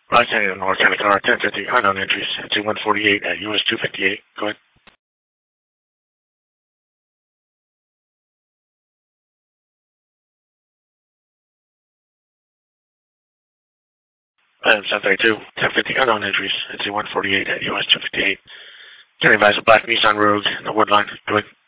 Rochester, North County car, 1050, unknown entries, C148 at US 258. Go ahead. 732, 1050, unknown entries, C148 at US 258. Can advise a black Nissan Rogue in the Woodline. Go ahead.